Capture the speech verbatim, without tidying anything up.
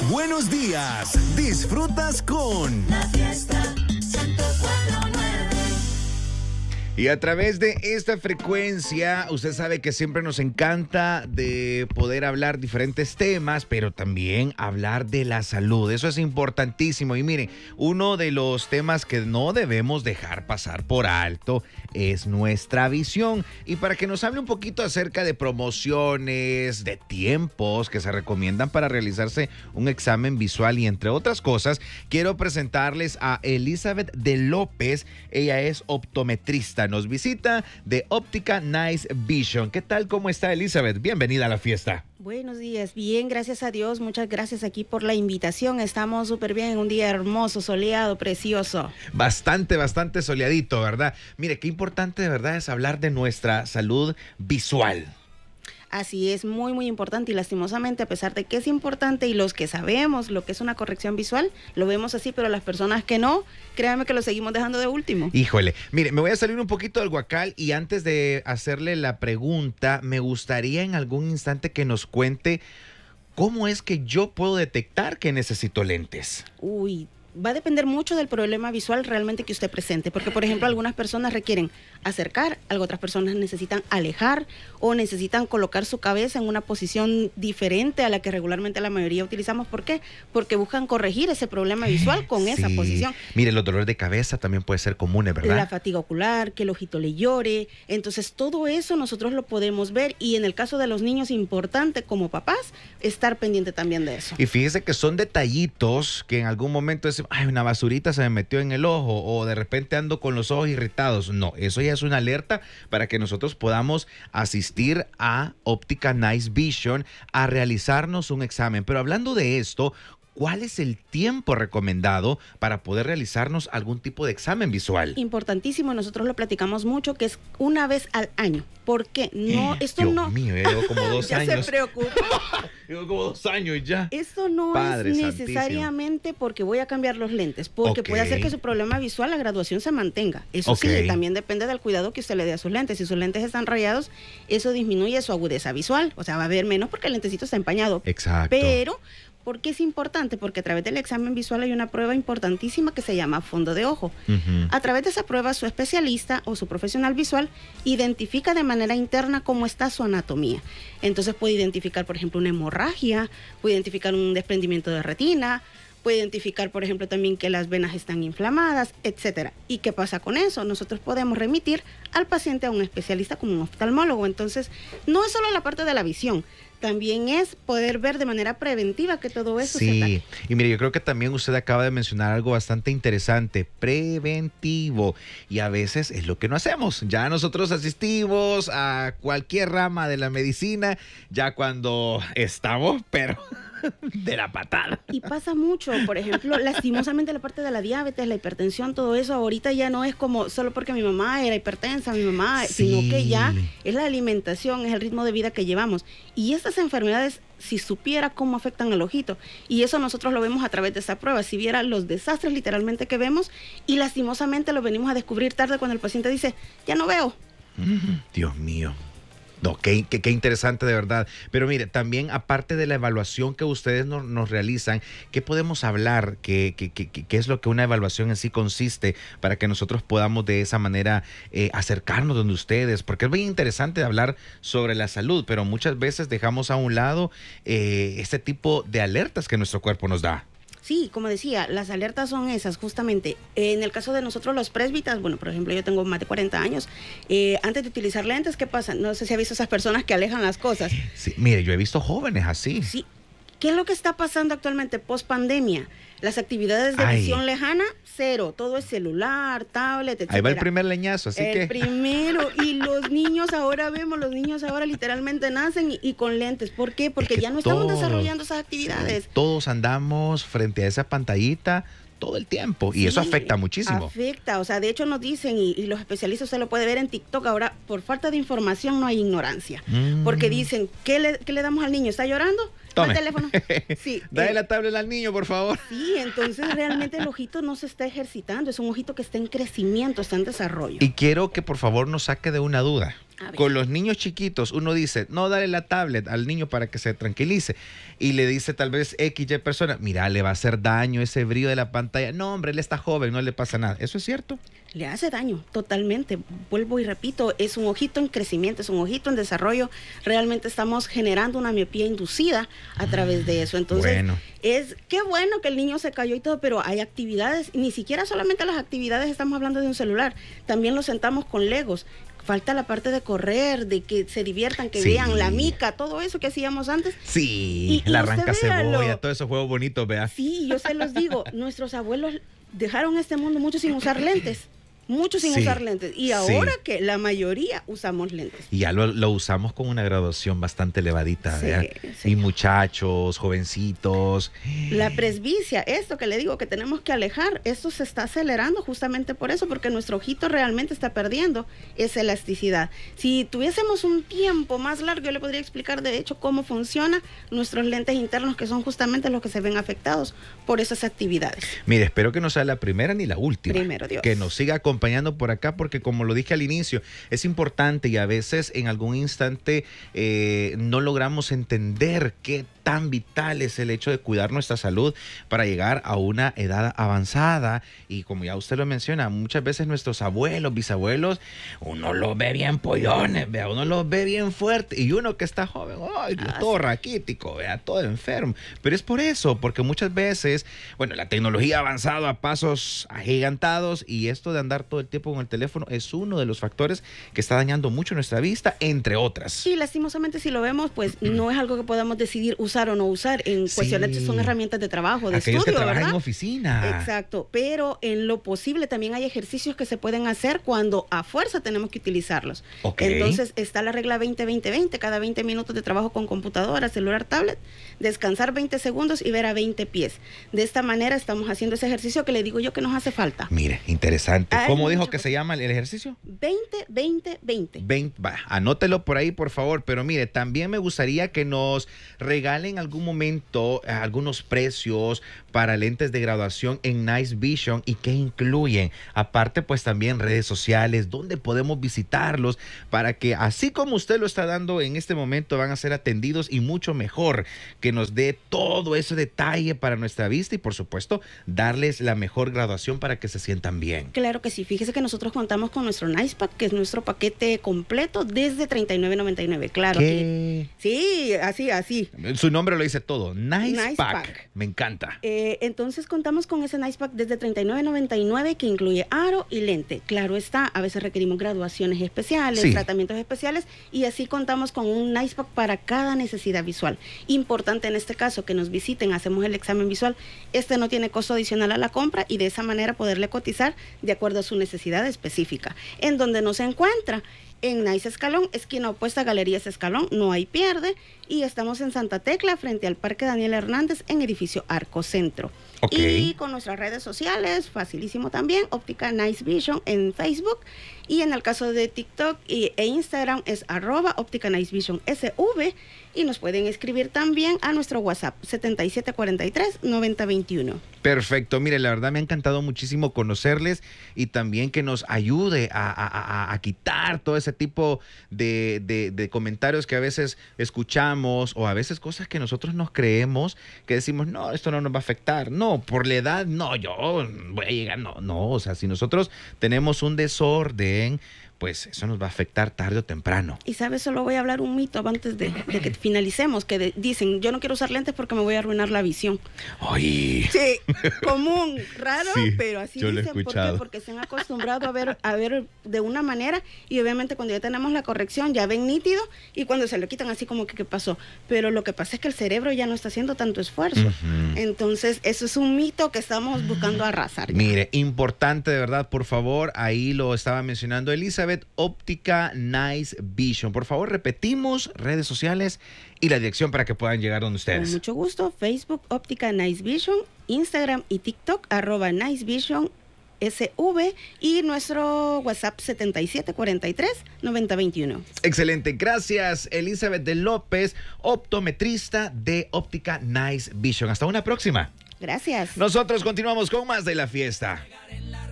Buenos días. Disfrutas con La Fiesta ciento cuatro punto nueve. Y a través de esta frecuencia, usted sabe que siempre nos encanta de poder hablar diferentes temas, pero también hablar de la salud. Eso es importantísimo. Y miren, uno de los temas que no debemos dejar pasar por alto es nuestra visión. Y para que nos hable un poquito acerca de promociones, de tiempos que se recomiendan para realizarse un examen visual y entre otras cosas, quiero presentarles a Elizabeth de López. Ella es optometrista. Nos visita de Óptica Nice Vision. ¿Qué tal? ¿Cómo está, Elizabeth? Bienvenida a la fiesta. Buenos días, bien, gracias a Dios. Muchas gracias aquí por la invitación. Estamos súper bien en un día hermoso, soleado, precioso. Bastante, bastante soleadito, ¿verdad? Mire, qué importante de verdad es hablar de nuestra salud visual. Así es, muy, muy importante y lastimosamente, a pesar de que es importante y los que sabemos lo que es una corrección visual, lo vemos así, pero las personas que no, créanme que lo seguimos dejando de último. Híjole, mire, me voy a salir un poquito del guacal y antes de hacerle la pregunta, me gustaría en algún instante que nos cuente cómo es que yo puedo detectar que necesito lentes. Uy, va a depender mucho del problema visual realmente que usted presente, porque por ejemplo algunas personas requieren acercar, algo otras personas necesitan alejar o necesitan colocar su cabeza en una posición diferente a la que regularmente la mayoría utilizamos. ¿Por qué? Porque buscan corregir ese problema visual con Sí. esa posición. Mire, los dolores de cabeza también pueden ser comunes, ¿verdad? La fatiga ocular, que el ojito le llore. Entonces, todo eso nosotros lo podemos ver y en el caso de los niños, importante como papás, estar pendiente también de eso. Y fíjese que son detallitos que en algún momento es, ay, una basurita se me metió en el ojo o de repente ando con los ojos irritados. No, eso ya es una alerta para que nosotros podamos asistir a Óptica Nice Vision a realizarnos un examen. Pero hablando de esto, ¿cuál es el tiempo recomendado para poder realizarnos algún tipo de examen visual? Importantísimo, nosotros lo platicamos mucho, que es una vez al año. ¿Por qué? No, esto Dios no... mío, ya llevo como dos ya años. se preocupa. Llevo como dos años ya. Esto no Padre es santísimo. necesariamente porque voy a cambiar los lentes, porque Ok. puede hacer que su problema visual, la graduación se mantenga. Eso Ok. sí, también depende del cuidado que usted le dé a sus lentes. Si sus lentes están rayados, eso disminuye su agudeza visual. O sea, va a ver menos porque el lentecito está empañado. Exacto. Pero, ¿por qué es importante? Porque a través del examen visual hay una prueba importantísima que se llama fondo de ojo. Ujú. A través de esa prueba, su especialista o su profesional visual identifica de manera interna cómo está su anatomía. Entonces puede identificar, por ejemplo, una hemorragia, puede identificar un desprendimiento de retina, puede identificar, por ejemplo, también que las venas están inflamadas, etcétera. ¿Y qué pasa con eso? Nosotros podemos remitir al paciente a un especialista como un oftalmólogo. Entonces, no es solo la parte de la visión, también es poder ver de manera preventiva que todo eso se da. Sí, y mire, yo creo que también usted acaba de mencionar algo bastante interesante, preventivo, y a veces es lo que no hacemos. Ya nosotros asistimos a cualquier rama de la medicina, ya cuando estamos, pero de la patada. Y pasa mucho, por ejemplo, lastimosamente la parte de la diabetes, la hipertensión, todo eso ahorita ya no es como solo porque mi mamá era hipertensa, mi mamá, Sí. sino que ya es la alimentación, es el ritmo de vida que llevamos. Y estas enfermedades, si supiera cómo afectan al ojito, y eso nosotros lo vemos a través de esta prueba, si viera los desastres literalmente que vemos, y lastimosamente lo venimos a descubrir tarde cuando el paciente dice, ya no veo. Mm, Dios mío. No, qué, qué, qué interesante de verdad. Pero mire, también aparte de la evaluación que ustedes nos, nos realizan, ¿qué podemos hablar? ¿Qué, qué, qué, qué es lo que una evaluación en sí consiste para que nosotros podamos de esa manera eh, acercarnos donde ustedes? Porque es muy interesante hablar sobre la salud, pero muchas veces dejamos a un lado eh, este tipo de alertas que nuestro cuerpo nos da. Sí, como decía, las alertas son esas, justamente. En el caso de nosotros los presbitas, bueno, por ejemplo, yo tengo más de cuarenta años, eh, antes de utilizar lentes, ¿qué pasa? No sé si ha visto esas personas que alejan las cosas. Sí, mire, yo he visto jóvenes así. Sí. ¿Qué es lo que está pasando actualmente post pandemia? Las actividades de Ay. visión lejana, cero. Todo es celular, tablet, etcétera. Ahí va el primer leñazo, así el que... primero. Y los niños ahora vemos, los niños ahora literalmente nacen y, y con lentes. ¿Por qué? Porque Es que ya no estamos todos- desarrollando esas actividades. Sí, todos andamos frente a esa pantallita todo el tiempo y Sí, eso afecta muchísimo. Afecta, o sea, de hecho nos dicen, y, y los especialistas usted lo puede ver en TikTok, ahora por falta de información no hay ignorancia. Mm. Porque dicen, ¿qué le, qué le damos al niño? ¿Está llorando? Tome. El teléfono. Sí, Dale eh, la tablet al niño, por favor. sí, entonces realmente el ojito no se está ejercitando, es un ojito que está en crecimiento, está en desarrollo. Y quiero que por favor nos saque de una duda. Con los niños chiquitos, uno dice, no, dale la tablet al niño para que se tranquilice. Y le dice tal vez X Y persona, mira, le va a hacer daño ese brillo de la pantalla. No, hombre, él está joven, no le pasa nada. ¿Eso es cierto? Le hace daño, totalmente. Vuelvo y repito, es un ojito en crecimiento, es un ojito en desarrollo. Realmente estamos generando una miopía inducida a través de eso. Entonces, bueno. es qué bueno que el niño se cayó y todo, pero hay actividades, ni siquiera solamente las actividades estamos hablando de un celular, también lo sentamos con Legos. Falta la parte de correr, de que se diviertan, que sí. vean la mica, todo eso que hacíamos antes. Sí, y, la y arranca véalo. cebolla, todos esos juegos bonitos, vea. Sí, yo se los digo, nuestros abuelos dejaron este mundo mucho sin usar lentes. Muchos sin sí, usar lentes. Y ahora sí. que la mayoría usamos lentes. Y ya lo, lo usamos con una graduación bastante elevadita. Sí, sí. Y muchachos, jovencitos. La presbicia, esto que le digo que tenemos que alejar, esto se está acelerando justamente por eso, porque nuestro ojito realmente está perdiendo esa elasticidad. Si tuviésemos un tiempo más largo, yo le podría explicar de hecho cómo funciona nuestros lentes internos, que son justamente los que se ven afectados por esas actividades. Mire, espero que no sea la primera ni la última. Primero Dios. Que nos siga acompañando acompañando por acá, porque como lo dije al inicio, es importante y a veces en algún instante eh, no logramos entender qué tan vital es el hecho de cuidar nuestra salud para llegar a una edad avanzada. Y como ya usted lo menciona, muchas veces nuestros abuelos, bisabuelos, uno los ve bien pollones, vea, uno los ve bien fuerte, y uno que está joven, ay, ah, todo sí. raquítico, vea, todo enfermo. Pero es por eso, porque muchas veces, bueno, la tecnología ha avanzado a pasos agigantados, y esto de andar todo el tiempo con el teléfono es uno de los factores que está dañando mucho nuestra vista, entre otras. Y lastimosamente, si lo vemos, pues no es algo que podamos decidir usar o no usar en Sí. cuestiones que son herramientas de trabajo, de Aquellos estudio, que trabajan ¿verdad? en oficina. Exacto, pero en lo posible también hay ejercicios que se pueden hacer cuando a fuerza tenemos que utilizarlos. Ok. Entonces está la regla veinte veinte veinte, cada veinte minutos de trabajo con computadora, celular, tablet, descansar veinte segundos y ver a veinte pies. De esta manera estamos haciendo ese ejercicio que le digo yo que nos hace falta. Mire, interesante. Hay ¿Cómo dijo muchas que cosas. se llama el ejercicio? veinte veinte veinte. veinte, va, anótelo por ahí, por favor. Pero mire, también me gustaría que nos regalen en algún momento eh, algunos precios para lentes de graduación en Nice Vision, y qué incluyen. Aparte, pues también redes sociales, donde podemos visitarlos para que, así como usted lo está dando en este momento, van a ser atendidos y mucho mejor, que nos dé todo ese detalle para nuestra vista y, por supuesto, darles la mejor graduación para que se sientan bien. Claro que sí, fíjese que nosotros contamos con nuestro Nice Pack, que es nuestro paquete completo desde treinta y nueve noventa y nueve. Claro, ¿Qué? aquí. Sí, así, así. Su nombre lo dice todo. Nice, Nice Pack. Pack. Me encanta. Eh, entonces contamos con ese Nice Pack desde treinta y nueve noventa y nueve, que incluye aro y lente. Claro está, a veces requerimos graduaciones especiales, Sí. tratamientos especiales, y así contamos con un Nice Pack para cada necesidad visual. Importante en este caso que nos visiten, hacemos el examen visual. Este no tiene costo adicional a la compra, y de esa manera poderle cotizar de acuerdo a su necesidad específica. En donde nos encuentra en Nice Escalón, esquina opuesta a Galerías Escalón, no hay pierde, y estamos en Santa Tecla, frente al Parque Daniel Hernández, en edificio Arco Centro. Ok. Y con nuestras redes sociales, facilísimo también, Óptica Nice Vision en Facebook, y en el caso de TikTok y, e Instagram es arroba Óptica Nice Vision S V, y nos pueden escribir también a nuestro WhatsApp setenta y siete cuarenta y tres noventa veintiuno. Perfecto, mire, la verdad me ha encantado muchísimo conocerles, y también que nos ayude a, a- a- a quitar todo ese tipo de, de- de comentarios que a veces escuchamos, o a veces cosas que nosotros nos creemos, que decimos, no, esto no nos va a afectar, no, por la edad, no, yo voy a llegar, no, no, o sea, si nosotros tenemos un desorden, pues eso nos va a afectar tarde o temprano. Y sabes, solo voy a hablar un mito antes de, de que finalicemos, que de- dicen, yo no quiero usar lentes porque me voy a arruinar la visión. Ay, Sí, común, raro, Sí, pero así yo lo he dicen. ¿Por qué? escuchado. Porque se han acostumbrado a ver, a ver de una manera, y obviamente cuando ya tenemos la corrección ya ven nítido, y cuando se lo quitan así como que qué pasó. Pero lo que pasa es que el cerebro ya no está haciendo tanto esfuerzo. Ujú. Entonces, eso es un mito que estamos buscando arrasar. ya. mire, importante de verdad, por favor, ahí lo estaba mencionando Elizabeth, Óptica Nice Vision. Por favor, repetimos redes sociales y la dirección para que puedan llegar donde Con ustedes. mucho gusto, Facebook Óptica Nice Vision, Instagram y TikTok arroba Nice Vision S V, y nuestro WhatsApp setenta y siete cuarenta y tres noventa veintiuno. Excelente, gracias Elizabeth de López, optometrista de Óptica Nice Vision. Hasta una próxima. Gracias. Nosotros continuamos con más de la fiesta. En la